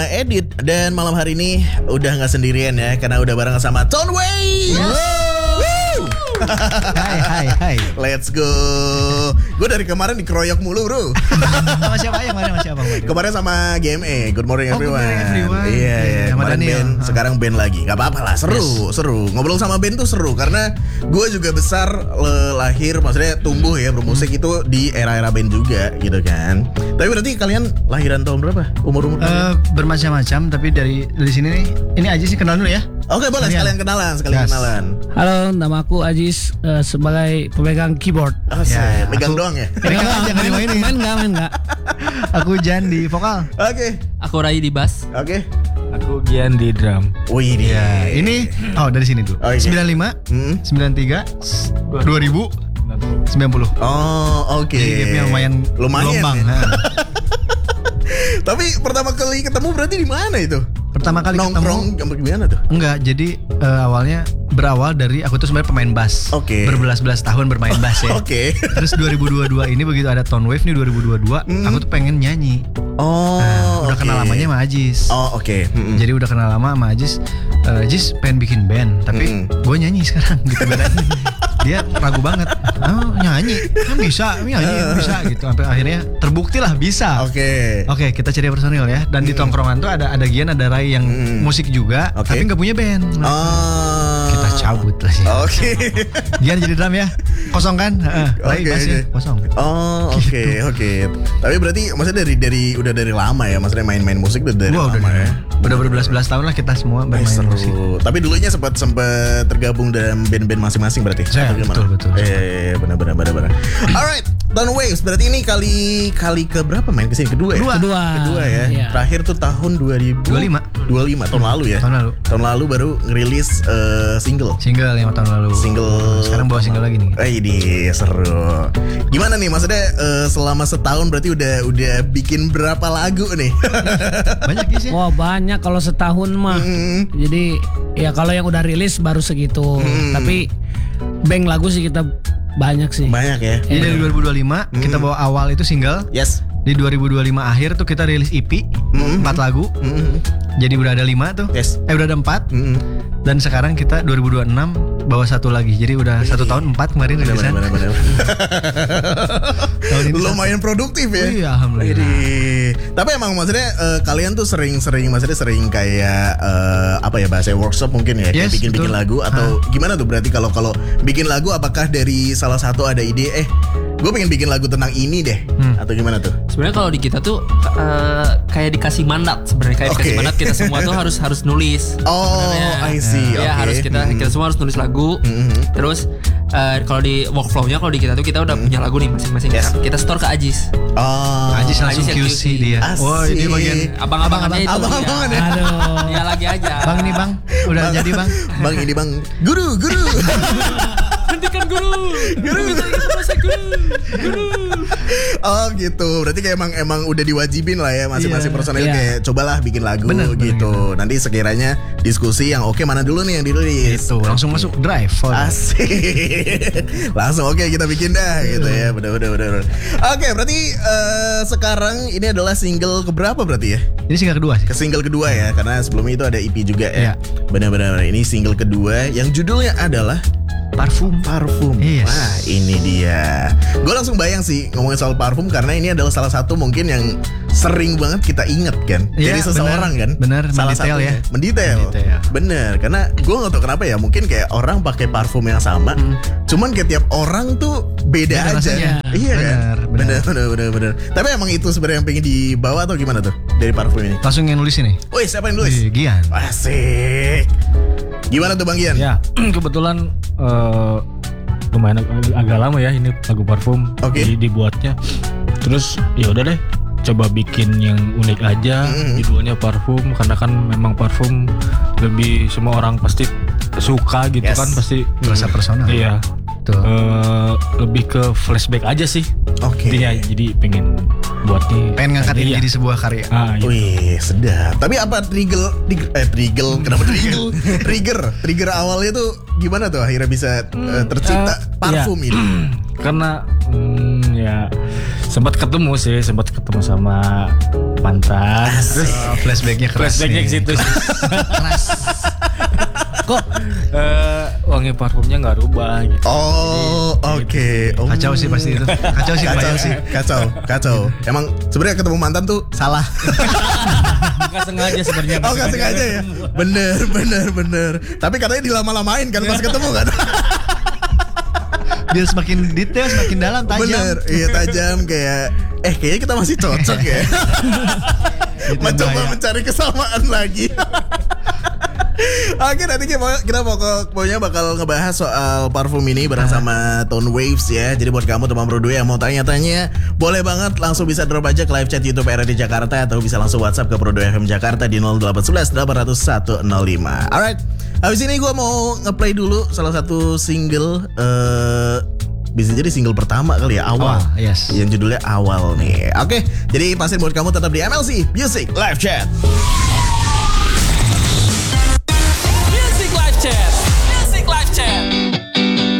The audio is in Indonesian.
Edit, dan malam hari ini udah nggak sendirian ya, karena udah bareng sama Tonway. Hai. Let's go. Gue dari kemarin dikeroyok mulu bro. Sama siapa yang mana sama siapa? Kemarin sama GME, Good Morning Everyone. Good Morning Everyone. Iya, Sama kemarin Daniel. band, sekarang band lagi. Gak apa-apa lah, seru. Ngobrol sama band tuh seru, karena gue juga besar lahir, maksudnya tumbuh ya bermusik itu di era-era band juga gitu kan. Tapi berarti kalian lahiran tahun berapa? Umur kalian? Bermacam-macam, tapi dari sini nih, ini aja sih kenal dulu ya. Oke, boleh sekalian kenalan. Halo, nama aku Ajis, sebagai pemegang keyboard. Oh, Ya, megang aku- doang ya. Megang aja, nggak dimainin. Main enggak. Aku Jan di vokal. Oke. Aku Rai di bass. Oke. Aku Gian di drum. Wih, Ya, ini dari sini dulu. Oh, iya. 95, 93, 2000, 90. Oh, oke. Jadi gapnya lumayan gelombang. ya. Nah. Tapi pertama kali ketemu berarti di mana itu? Pertama kali Nongkrong ketemu. gimana tuh? Enggak, jadi awalnya berawal dari aku tuh sebenarnya pemain bass. Oke. Berbelas-belas tahun bermain bass ya. Oke. Terus 2022 ini begitu ada Tone Wave nih 2022, aku tuh pengen nyanyi. Oh, Udah oke. kenal lamanya sama Ajis. Oh, oke. Jadi udah kenal lama sama Ajis. Ajis pengen bikin band, tapi gue nyanyi sekarang gitu bedanya. Dia ragu banget. Oh, nyanyi kan bisa gitu. Sampai akhirnya terbukti lah bisa. Oke. Oke, kita cari personil ya. Dan di tongkrongan tuh ada Gian, ada Rai yang musik juga, Oke. tapi nggak punya band. Oh. Kita cabut lah sih. Oke. Gian jadi drum ya. Kosong kan? Rai Oke, bass ya, oke. kosong. Oh, oke. Tapi berarti maksudnya udah dari lama ya, maksudnya main musik udah dari Gua lama udah ya. udah berbelas-belas tahun lah kita semua bermain Seru. musik. Tapi dulunya sempat tergabung dalam band-band masing-masing berarti. Saya, Atau gimana? betul. Iya, benar. Alright, Tone Waves berarti ini kali ke berapa main kesini? Kedua ya? Kedua ya. Iya. Terakhir tuh tahun 2025 tahun lalu ya. Tahun lalu baru ngerilis single. single 5 tahun lalu. Sekarang bawa single lagi nih. Ini seru. Gimana nih maksudnya selama setahun berarti udah bikin berapa lagu nih? Banyak sih. Wah, banyak kalau setahun mah. Jadi ya kalau yang udah rilis baru segitu. Tapi bank lagu sih kita banyak sih. Banyak ya. Jadi dari 2025 kita bawa awal itu single. Yes. Di 2025 akhir tuh kita rilis EP 4 lagu. Jadi udah ada 5 tuh. Yes. Udah ada 4. Dan sekarang kita 2026 bawa 1 lagi. Jadi udah 1 tahun 4 kemarin rilisan. Benar. Tahun ini Lumayan produktif ya. Iya, alhamdulillah. Tapi emang maksudnya kalian tuh sering kayak apa ya bahasa workshop mungkin ya, kayak Yes, bikin betul. lagu atau gimana tuh berarti kalau bikin lagu apakah dari salah satu ada ide gue pengen bikin lagu tentang ini deh atau gimana tuh? Sebenarnya kalau di kita tuh kayak dikasih mandat sebenarnya dikasih mandat kita semua tuh harus nulis. Oh, I see. Iya, Oke. harus kita semua harus nulis lagu. Terus kalau di workflow-nya kalau di kita tuh kita udah punya lagu nih masing-masing. Yes. Kita store ke Ajis. Oh, Ajis langsung Ajis yang QC QC. dia. Asik. Wah, ini bagian Abang-abangannya itu. Abang-abangan ya? Aduh. Ya lagi aja. Bang ini bang, udah jadi bang. Bang ini bang, guru. Hentikan guru. Kita proses guru. Oh gitu, berarti kayak emang udah diwajibin lah ya masing-masing Iya. personil Iya. kayak cobalah bikin lagu Bener, gitu. Nanti sekiranya diskusi yang oke mana dulu nih yang dirilis. Itu langsung masuk drive. Asik. Langsung oke kita bikin dah gitu ya. Bener. Oke, berarti sekarang ini adalah single keberapa berarti ya? Ini single kedua sih. Ke single kedua ya, karena sebelumnya itu ada EP juga ya. Iya. Benar-benar ini single kedua yang judulnya adalah Parfum. Yes. Wah, ini dia. Gue langsung bayang sih ngomongin soal parfum karena ini adalah salah satu mungkin yang sering banget kita inget kan. Iya, Dari seseorang kan. bener, Salah mendetail satunya. ya. Mendetail. Bener. Karena gue gak tau kenapa ya. Mungkin kayak orang pakai parfum yang sama. Cuman kayak tiap orang tuh beda aja. rasanya. Iya kan. Bener. Tapi emang itu sebenarnya yang pengen dibawa atau gimana tuh dari parfum ini? Langsung yang nulis ini. Woi, siapa yang nulis? Gian. Asik. Gimana tuh Bang Gian? Ya, kebetulan lumayan agak lama ya ini lagu parfum Oke. dibuatnya. Terus ya udah deh, coba bikin yang unik aja, judulnya parfum karena kan memang parfum lebih semua orang pasti suka gitu Yes. kan pasti. Rasa personal. Iya. Tuh. Lebih ke flashback aja sih. Oke. Intinya jadi pengen buat nih. Pengen ngangkat ini Iya. jadi sebuah karya. Gitu. Wih, sedap. Tapi apa kenapa trigger awalnya tuh gimana tuh akhirnya bisa tercipta parfum ini? Karena ya sempat ketemu sama mantan. Terus Flashbacknya keras flashbacknya nih. ke situ. Keras. Kok Wangi parfumnya nggak rubah gitu. Oh, oke. Oh. Kacau sih pasti itu. Kacau sih Kacau kebayang sih, kacau. Emang sebenarnya ketemu mantan tuh salah. Nggak sengaja sebenarnya. Oh, nggak sengaja ya. Bener. Tapi katanya dilama-lamain kan pas ketemu kan. Biar semakin detail, semakin dalam, tajam. Bener, iya tajam kayak. Kayaknya kita masih cocok ya. Mencoba bahaya. mencari kesamaan lagi. Oke, nanti kita pokoknya bakal ngebahas soal parfum ini bareng sama Tone Waves ya. Jadi buat kamu teman Bro 2 yang mau tanya-tanya, boleh banget langsung bisa drop aja ke live chat YouTube RRD Jakarta atau bisa langsung WhatsApp ke Bro 2 FM Jakarta di 0811 800 105. Alright, habis ini gue mau ngeplay dulu salah satu single, bisa jadi single pertama kali ya, Awal. Yes. Yang judulnya Awal nih. Oke, jadi pastiin buat kamu tetap di MLC Music Live Chat.